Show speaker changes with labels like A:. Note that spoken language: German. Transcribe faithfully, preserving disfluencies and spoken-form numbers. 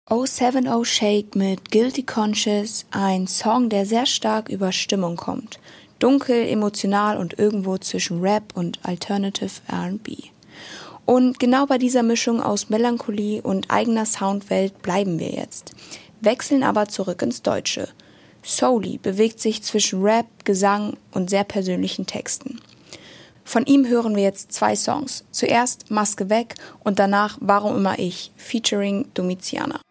A: oh seven oh Shake mit Guilty Conscious, ein Song, der sehr stark über Stimmung kommt. Dunkel, emotional und irgendwo zwischen Rap und Alternative R and B. Und genau bei dieser Mischung aus Melancholie und eigener Soundwelt bleiben wir jetzt. Wechseln aber zurück ins Deutsche. Soully bewegt sich zwischen Rap, Gesang und sehr persönlichen Texten. Von ihm hören wir jetzt zwei Songs. Zuerst Maske weg und danach Warum immer ich, featuring Domiziana.